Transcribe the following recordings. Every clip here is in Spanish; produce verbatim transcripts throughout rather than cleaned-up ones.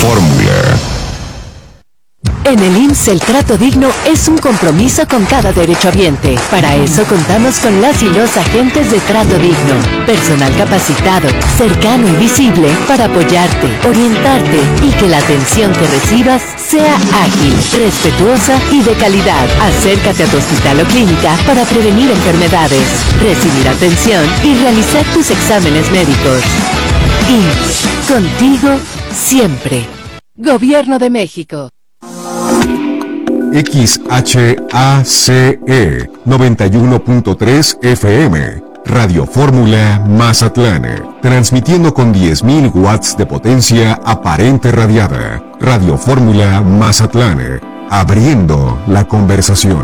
Fórmula. En el I M S S el trato digno es un compromiso con cada derechohabiente. Para eso contamos con las y los agentes de trato digno. Personal capacitado, cercano y visible para apoyarte, orientarte y que la atención que recibas sea ágil, respetuosa y de calidad. Acércate a tu hospital o clínica para prevenir enfermedades, recibir atención y realizar tus exámenes médicos. I M S S, contigo siempre. Gobierno de México. X H A C E noventa y uno punto tres F M, Radio Fórmula Mazatlán, transmitiendo con diez mil watts de potencia aparente radiada. Radio Fórmula Mazatlán, abriendo la conversación.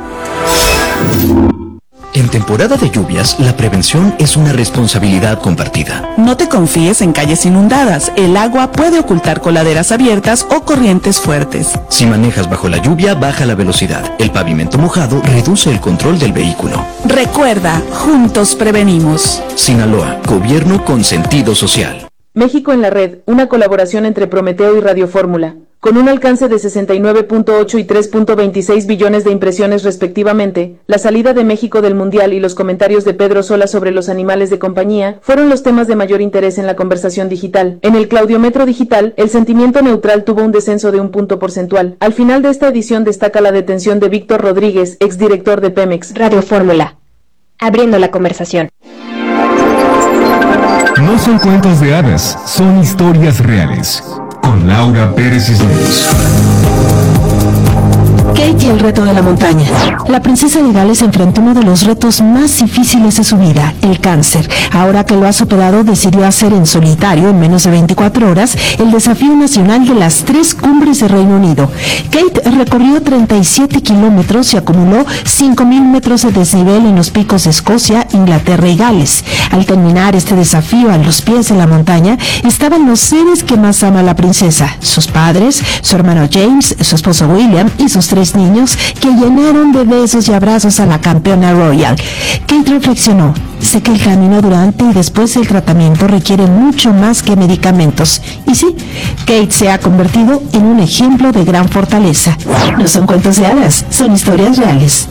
En temporada de lluvias, la prevención es una responsabilidad compartida. No te confíes en calles inundadas. El agua puede ocultar coladeras abiertas o corrientes fuertes. Si manejas bajo la lluvia, baja la velocidad. El pavimento mojado reduce el control del vehículo. Recuerda, juntos prevenimos. Sinaloa, gobierno con sentido social. México en la red, una colaboración entre Prometeo y Radio Fórmula. Con un alcance de sesenta y nueve punto ocho y tres punto veintiséis billones de impresiones respectivamente, la salida de México del Mundial y los comentarios de Pedro Sola sobre los animales de compañía fueron los temas de mayor interés en la conversación digital. En el Claudiometro Digital, el sentimiento neutral tuvo un descenso de un punto porcentual. Al final de esta edición destaca la detención de Víctor Rodríguez, exdirector de Pemex. Radio Fórmula, abriendo la conversación. No son cuentos de hadas, son historias reales. Con Laura Pérez Cisneros. Kate y el reto de la montaña. La princesa de Gales enfrentó uno de los retos más difíciles de su vida, el cáncer. Ahora que lo ha superado, decidió hacer en solitario, en menos de veinticuatro horas, el desafío nacional de las tres cumbres de Reino Unido. Kate recorrió treinta y siete kilómetros y acumuló cinco mil metros de desnivel en los picos de Escocia, Inglaterra y Gales. Al terminar este desafío a los pies de la montaña, estaban los seres que más ama la princesa, sus padres, su hermano James, su esposo William y sus tres niños, que llenaron de besos y abrazos a la campeona royal. Kate reflexionó: sé que el camino durante y después del tratamiento requiere mucho más que medicamentos. Y sí, Kate se ha convertido en un ejemplo de gran fortaleza. No son cuentos de hadas, son historias reales.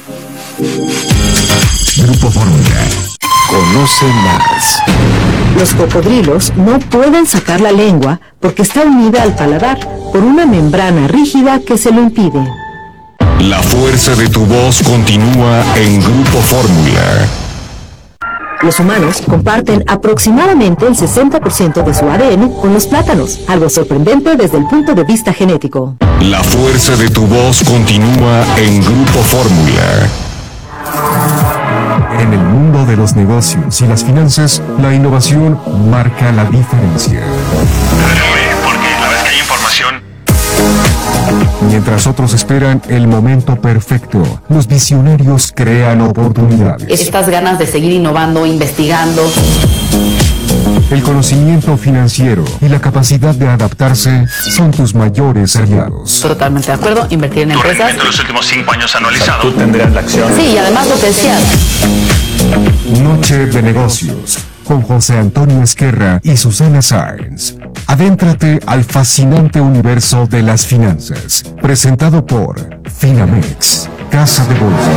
Grupo Fórmula. Conoce más. Los cocodrilos no pueden sacar la lengua porque está unida al paladar por una membrana rígida que se lo impide. La fuerza de tu voz continúa en Grupo Fórmula. Los humanos comparten aproximadamente el sesenta por ciento de su A D N con los plátanos, algo sorprendente desde el punto de vista genético. La fuerza de tu voz continúa en Grupo Fórmula. En el mundo de los negocios y las finanzas, la innovación marca la diferencia. Porque la vez que hay información. Mientras otros esperan el momento perfecto, los visionarios crean oportunidades. Estas ganas de seguir innovando, investigando. El conocimiento financiero y la capacidad de adaptarse son tus mayores aliados. Totalmente de acuerdo, invertir en Tu empresas. rendimiento de los últimos cinco años anualizado. Tú tendrías la acción. Sí, y además lo que decías. Noche de negocios, con José Antonio Esquerra y Susana Sáenz. Adéntrate al fascinante universo de las finanzas. Presentado por Finamex, Casa de Bolsa.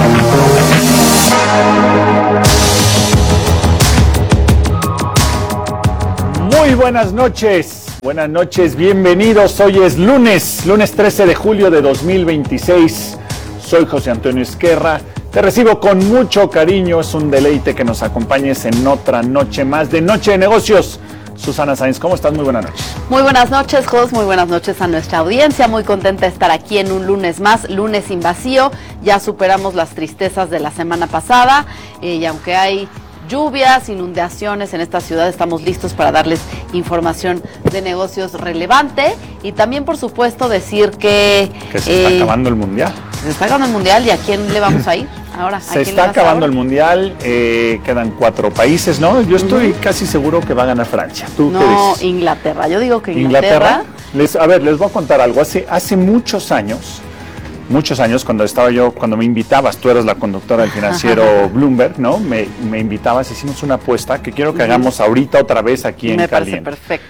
Muy buenas noches, buenas noches, bienvenidos. Hoy es lunes, lunes trece de julio de dos mil veintiséis. Soy José Antonio Esquerra. Te recibo con mucho cariño, es un deleite que nos acompañes en otra noche más de Noche de Negocios. Susana Sáenz, ¿cómo estás? Muy buenas noches. Muy buenas noches, Jos, muy buenas noches a nuestra audiencia. Muy contenta de estar aquí en un lunes más, lunes sin vacío. Ya superamos las tristezas de la semana pasada eh, y aunque hay lluvias, inundaciones en esta ciudad, estamos listos para darles información de negocios relevante y también, por supuesto, decir que... Que se eh, está acabando el Mundial. Se está acabando el Mundial, ¿y a quién le vamos a ir ahora? Se está acabando el Mundial, eh, quedan cuatro países, ¿no? Yo estoy uh-huh. casi seguro que va a ganar Francia. ¿Tú no, qué dices? Inglaterra, yo digo que Inglaterra... ¿Inglaterra? Les, a ver, les voy a contar algo. Hace, hace muchos años... Muchos años, cuando estaba yo, cuando me invitabas, tú eras la conductora del financiero Bloomberg, ¿no? Me, me invitabas, hicimos una apuesta que quiero que hagamos ahorita otra vez aquí en me Caliente. Me parece perfecto.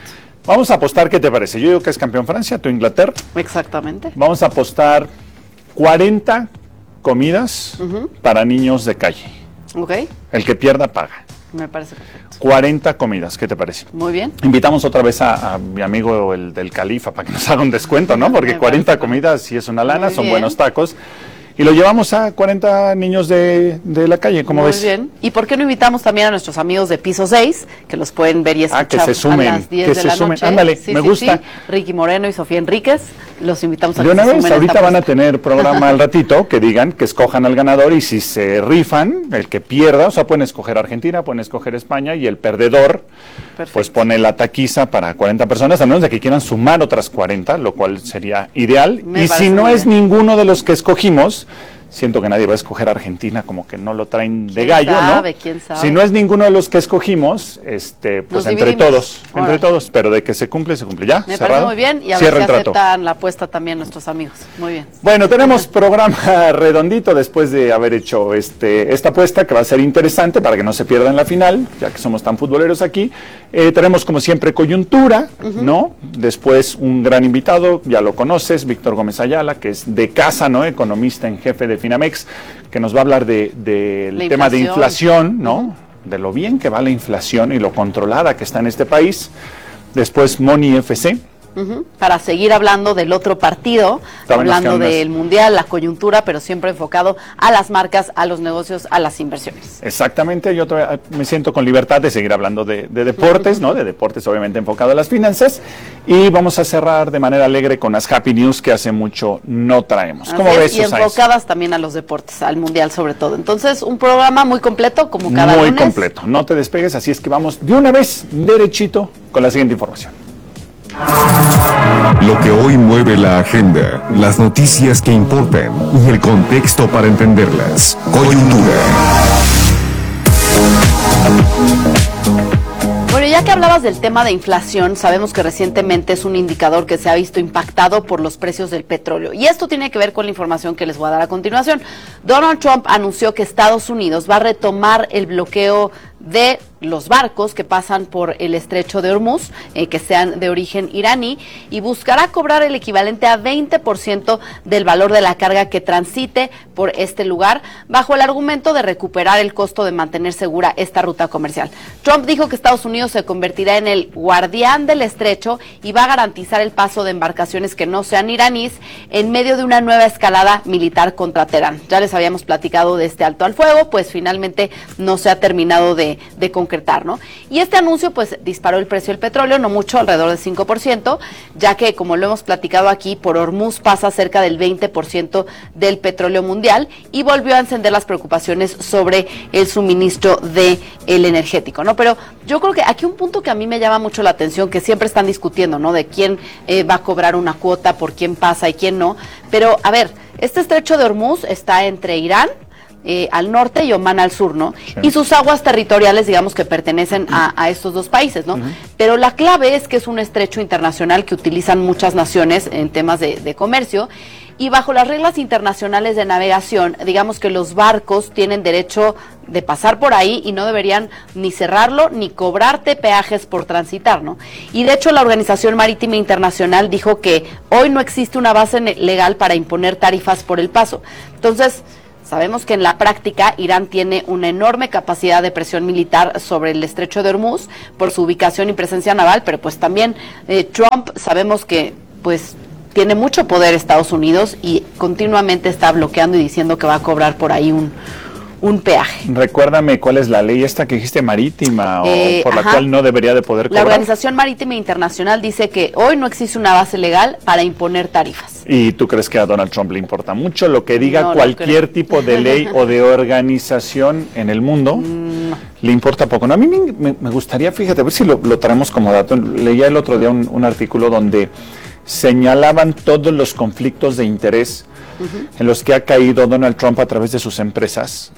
Vamos a apostar, ¿qué te parece? Yo digo que es campeón Francia, tú Inglaterra. Exactamente. Vamos a apostar cuarenta comidas uh-huh. para niños de calle. Ok. El que pierda paga. Me parece perfecto. cuarenta comidas, ¿qué te parece? Muy bien. Invitamos otra vez a, a mi amigo el del Califa para que nos haga un descuento, ¿no? Porque cuarenta comidas sí es una lana, Muy son bien. buenos tacos. Y lo llevamos a cuarenta niños de, de la calle, ¿cómo Muy ves? Muy bien. ¿Y por qué no invitamos también a nuestros amigos de Piso seis, que los pueden ver y escuchar ah, que se sumen, a las diez que de se la sumen. noche? Ándale, sí, me sí, gusta. Sí. Ricky Moreno y Sofía Enríquez, los invitamos a de que una se vez, sumen ahorita esta van a apuesta. tener programa al ratito, que digan, que escojan al ganador y si se rifan, el que pierda, o sea, pueden escoger Argentina, pueden escoger España y el perdedor, Perfecto. pues pone la taquiza para cuarenta personas, a menos de que quieran sumar otras cuarenta, lo cual sería ideal. Me y si no es bien. ninguno de los que escogimos, siento que nadie va a escoger a Argentina, como que no lo traen de gallo, sabe, ¿no? ¿Quién sabe? Si no es ninguno de los que escogimos, este, pues Nos entre dividimos. todos, Ahora. entre todos, pero de que se cumple, se cumple. ¿Ya? Me ¿Cerrado? parece muy bien, y a Cierra ver si el trato. aceptan la apuesta también nuestros amigos. Muy bien. Bueno, tenemos programa redondito después de haber hecho este esta apuesta, que va a ser interesante para que no se pierdan la final, ya que somos tan futboleros aquí. Eh, tenemos, como siempre, coyuntura, uh-huh. ¿no? Después, un gran invitado, ya lo conoces, Víctor Gómez Ayala, que es de casa, ¿no? Economista en jefe de Finamex, que nos va a hablar del de, de tema de inflación, ¿no? Uh-huh. De lo bien que va la inflación y lo controlada que está en este país. Después, Money F C. Uh-huh. Para seguir hablando del otro partido, Estamos hablando del Mundial, la coyuntura, pero siempre enfocado a las marcas, a los negocios, a las inversiones. Exactamente, yo todavía me siento con libertad de seguir hablando de, de deportes, uh-huh. ¿no? De deportes obviamente enfocado a las finanzas, y vamos a cerrar de manera alegre con las Happy News que hace mucho no traemos. Así ¿Cómo es, ves, y enfocadas también a los deportes, al Mundial sobre todo. Entonces, un programa muy completo, como cada muy lunes. Muy completo, no te despegues, así es que vamos de una vez derechito con la siguiente información. Lo que hoy mueve la agenda, las noticias que importan y el contexto para entenderlas. Coyuntura. Bueno, ya que hablabas del tema de inflación, sabemos que recientemente es un indicador que se ha visto impactado por los precios del petróleo. Y esto tiene que ver con la información que les voy a dar a continuación. Donald Trump anunció que Estados Unidos va a retomar el bloqueo de los barcos que pasan por el estrecho de Hormuz, eh, que sean de origen iraní, y buscará cobrar el equivalente a veinte por ciento del valor de la carga que transite por este lugar, bajo el argumento de recuperar el costo de mantener segura esta ruta comercial. Trump dijo que Estados Unidos se convertirá en el guardián del estrecho y va a garantizar el paso de embarcaciones que no sean iraníes en medio de una nueva escalada militar contra Teherán. Ya les habíamos platicado de este alto al fuego, pues finalmente no se ha terminado de de concretar, ¿no? Y este anuncio pues disparó el precio del petróleo, no mucho, alrededor del cinco por ciento, ya que, como lo hemos platicado aquí, por Hormuz pasa cerca del veinte por ciento del petróleo mundial, y volvió a encender las preocupaciones sobre el suministro del energético, ¿no? Pero yo creo que aquí un punto que a mí me llama mucho la atención, que siempre están discutiendo, ¿no? De quién eh, va a cobrar una cuota, por quién pasa y quién no, pero a ver, este estrecho de Hormuz está entre Irán, Eh, al norte y Omán al sur, ¿no? Sí. Y sus aguas territoriales, digamos que pertenecen a, a estos dos países, ¿no? Uh-huh. Pero la clave es que es un estrecho internacional que utilizan muchas naciones en temas de, de comercio, y bajo las reglas internacionales de navegación, digamos que los barcos tienen derecho de pasar por ahí y no deberían ni cerrarlo ni cobrarte peajes por transitar, ¿no? Y de hecho la Organización Marítima Internacional dijo que hoy no existe una base legal para imponer tarifas por el paso. Entonces, sabemos que en la práctica Irán tiene una enorme capacidad de presión militar sobre el estrecho de Hormuz por su ubicación y presencia naval, pero pues también eh, Trump, sabemos que pues tiene mucho poder Estados Unidos y continuamente está bloqueando y diciendo que va a cobrar por ahí un, un peaje. Recuérdame cuál es la ley esta que dijiste, marítima, o eh, por la ajá. cual no debería de poder cobrar. La Organización Marítima Internacional dice que hoy no existe una base legal para imponer tarifas. ¿Y tú crees que a Donald Trump le importa mucho lo que diga no, cualquier tipo de ley o de organización en el mundo? No. Le importa poco. No, a mí me, me gustaría, fíjate, a ver si lo, lo traemos como dato. Leía el otro día un, un artículo donde señalaban todos los conflictos de interés uh-huh. en los que ha caído Donald Trump a través de sus empresas,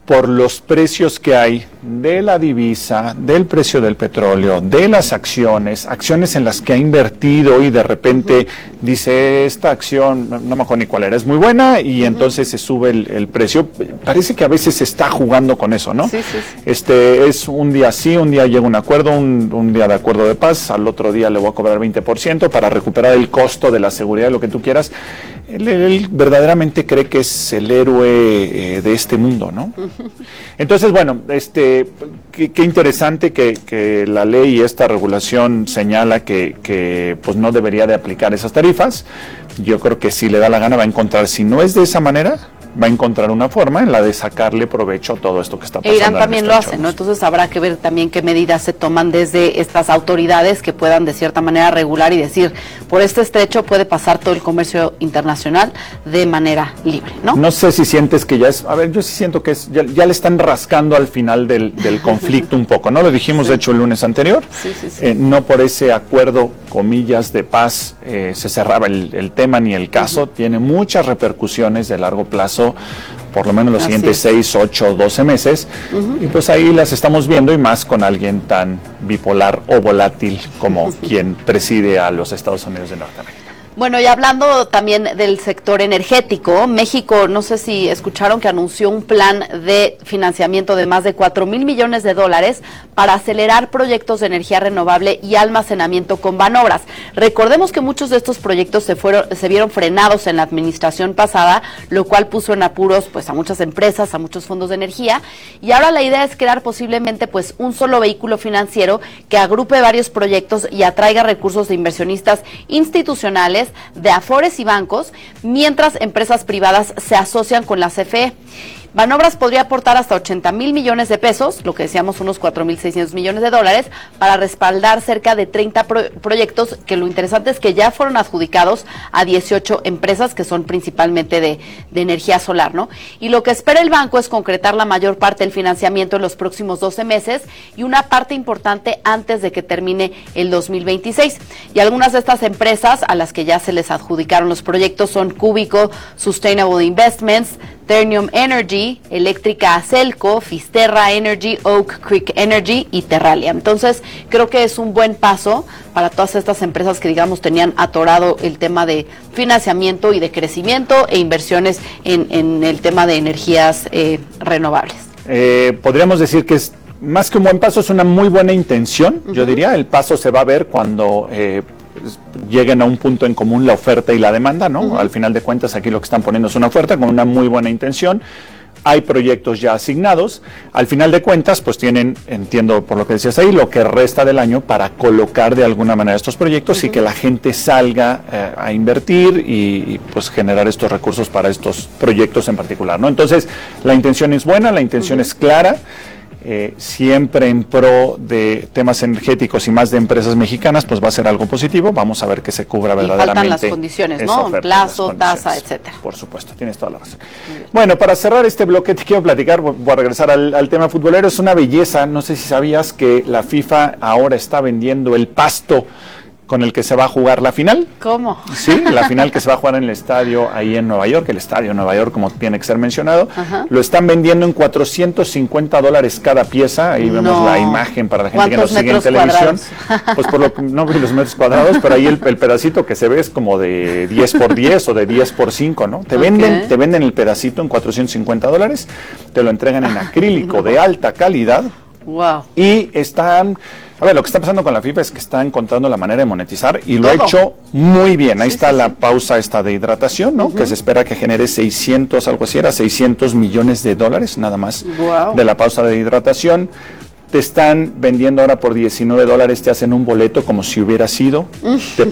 por los precios que hay de la divisa, del precio del petróleo, de las acciones, acciones en las que ha invertido y de repente uh-huh. dice, esta acción, no me acuerdo ni cuál era, es muy buena y uh-huh. entonces se sube el, el precio. Parece que a veces se está jugando con eso, ¿no? Sí, sí, sí. Este, es un día sí, un día llega un acuerdo, un, un día de acuerdo de paz, al otro día le voy a cobrar veinte por ciento para recuperar el costo de la seguridad, lo que tú quieras. Él, él verdaderamente cree que es el héroe eh, de este mundo, ¿no? Entonces, bueno, este, qué, qué interesante que, que la ley y esta regulación señala que, que pues no debería de aplicar esas tarifas. Yo creo que si le da la gana va a encontrar, si no es de esa manera, va a encontrar una forma en la de sacarle provecho a todo esto que está pasando. E Irán también lo hace, ¿no? Entonces habrá que ver también qué medidas se toman desde estas autoridades que puedan de cierta manera regular y decir, por este estrecho puede pasar todo el comercio internacional de manera libre, ¿no? No sé si sientes que ya es, a ver, yo sí siento que es, ya, ya le están rascando al final del, del conflicto un poco, ¿no? Lo dijimos sí. de hecho el lunes anterior, sí, sí, sí. Eh, no por ese acuerdo, comillas, de paz eh, se cerraba el, el tema ni el caso, uh-huh. tiene muchas repercusiones de largo plazo, por lo menos los Así siguientes seis, ocho, doce meses, uh-huh. y pues ahí las estamos viendo y más con alguien tan bipolar o volátil como quien preside a los Estados Unidos de Norteamérica. Bueno, y hablando también del sector energético, México, no sé si escucharon que anunció un plan de financiamiento de más de cuatro mil millones de dólares para acelerar proyectos de energía renovable y almacenamiento con Banobras. Recordemos que muchos de estos proyectos se fueron, se vieron frenados en la administración pasada, lo cual puso en apuros pues a muchas empresas, a muchos fondos de energía, y ahora la idea es crear posiblemente pues un solo vehículo financiero que agrupe varios proyectos y atraiga recursos de inversionistas institucionales, de afores y bancos, mientras empresas privadas se asocian con la C F E. Banobras podría aportar hasta ochenta mil millones de pesos, lo que decíamos unos cuatro mil seiscientos millones de dólares, para respaldar cerca de treinta pro- proyectos, que lo interesante es que ya fueron adjudicados a dieciocho empresas que son principalmente de, de energía solar, ¿no? Y lo que espera el banco es concretar la mayor parte del financiamiento en los próximos doce meses y una parte importante antes de que termine el dos mil veintiséis. Y algunas de estas empresas a las que ya se les adjudicaron los proyectos son Cúbico, Sustainable Investments, Ternium Energy, Eléctrica Acelco, Fisterra Energy, Oak Creek Energy y Terralia. Entonces, creo que es un buen paso para todas estas empresas que, digamos, tenían atorado el tema de financiamiento y de crecimiento e inversiones en, en el tema de energías eh, renovables. Eh, podríamos decir que es más que un buen paso, es una muy buena intención, uh-huh. yo diría. El paso se va a ver cuando eh, lleguen a un punto en común la oferta y la demanda, ¿no? Uh-huh. Al final de cuentas, aquí lo que están poniendo es una oferta con una muy buena intención. Hay proyectos ya asignados. Al final de cuentas, pues tienen, entiendo por lo que decías ahí, lo que resta del año para colocar de alguna manera estos proyectos uh-huh. y que la gente salga eh, a invertir y, y pues generar estos recursos para estos proyectos en particular, ¿no? Entonces, la intención es buena, la intención uh-huh. es clara. Eh, siempre en pro de temas energéticos y más de empresas mexicanas, pues va a ser algo positivo. Vamos a ver que se cubra y verdaderamente. Faltan las condiciones, ¿no? Oferta, plazo, tasa, etcétera. Por supuesto, tienes toda la razón. Bueno, para cerrar este bloque te quiero platicar, voy a regresar al, al tema futbolero. Es una belleza, no sé si sabías que la FIFA ahora está vendiendo el pasto con el que se va a jugar la final. ¿Cómo? Sí, la final que se va a jugar en el estadio ahí en Nueva York, el estadio de Nueva York, como tiene que ser mencionado. Ajá. Lo están vendiendo en cuatrocientos cincuenta dólares cada pieza. Ahí vemos no. la imagen para la gente que nos sigue en televisión. Cuadrados? Pues por lo que no vi los metros cuadrados, pero ahí el, el pedacito que se ve es como de diez por diez o de diez por cinco, ¿no? Te okay. venden, te venden el pedacito en cuatrocientos cincuenta dólares, te lo entregan en acrílico no. de alta calidad. Wow. Y están... A ver, lo que está pasando con la FIFA es que está encontrando la manera de monetizar y lo ha hecho muy bien. Ahí sí, está sí, la sí. pausa esta de hidratación, ¿no? Uh-huh. Que se espera que genere seiscientos, algo así, era seiscientos millones de dólares nada más wow. de la pausa de hidratación. Te están vendiendo ahora por diecinueve dólares, te hacen un boleto como si hubiera sido, uh. te